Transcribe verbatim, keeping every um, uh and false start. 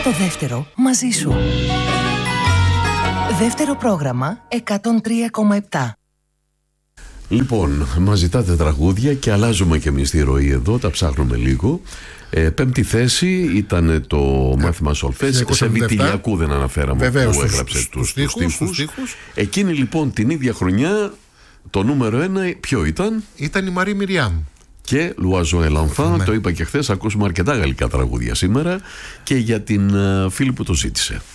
το δεύτερο μαζί σου. Δεύτερο πρόγραμμα εκατόν τρία κόμμα επτά. Λοιπόν, μας ζητάτε τραγούδια και αλλάζουμε και εμείς τη ροή εδώ, τα ψάχνουμε λίγο. Ε, πέμπτη θέση ήταν το μάθημα Σολφές. Σε Βιτιλιακού δεν αναφέραμε. Βεβαίως, που έγραψε στους, τους, στους, τους στίχους, στίχους. Εκείνη λοιπόν την ίδια χρονιά το νούμερο ένα ποιο ήταν? Ήταν η Μαρή Μιριάμ. Και Λουαζό Ελανφά, ναι. Το είπα και χθες, ακούσουμε αρκετά γαλλικά τραγούδια σήμερα και για την uh, φίλη που το ζήτησε.